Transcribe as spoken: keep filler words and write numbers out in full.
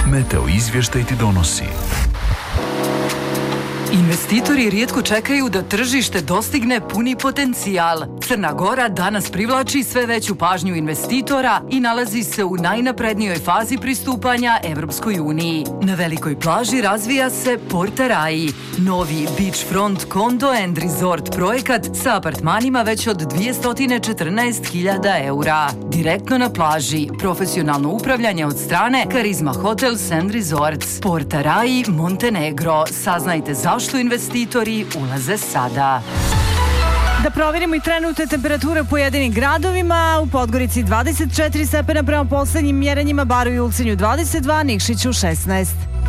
Meteo izvještaj ti donosi. Investitori rijetko čekaju da tržište dostigne puni potencijal. Crna Gora danas privlači sve veću pažnju investitora i nalazi se u najnaprednijoj fazi pristupanja Evropskoj uniji. Na velikoj plaži razvija se Porta Rai, novi beachfront condo and resort projekat sa apartmanima već od dvjesto četrnaest hiljada eura. Direktno na plaži, profesionalno upravljanje od strane Karizma Hotels and Resorts. Porta Rai, Montenegro. Saznajte zašto investitori ulaze sada. Da provjerimo i trenutne temperature u pojedinim gradovima. U Podgorici dvadeset četiri stepena prema poslednjim mjerenjima, Baru i Ulcinju dvadeset dva, Nikšiću šesnaest.